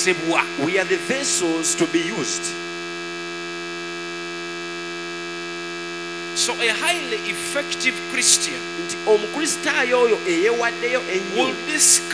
okukozesebwa. We are the vessels to be used. So a highly effective Christian Nti omukristaayo oyo eyeewaddeyo ennyo will discover